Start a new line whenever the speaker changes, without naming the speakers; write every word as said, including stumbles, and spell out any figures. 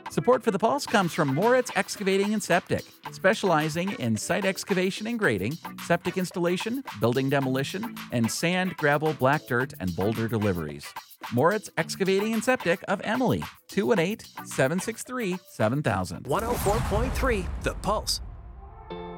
Support for the Pulse comes from Moritz Excavating and Septic, specializing in site excavation and grading, septic installation, building demolition, and sand, gravel, black dirt, and boulder deliveries. Moritz Excavating and Septic of Emily, two one eight, seven six three, seven thousand.
one oh four point three The Pulse.